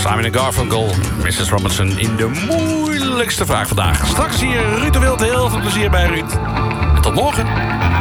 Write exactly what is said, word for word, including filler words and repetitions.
Simon en Garfunkel, missus Robinson in de moeilijkste vraag vandaag. Straks hier Ruud de Wild. Heel veel plezier bij Ruud. En tot morgen.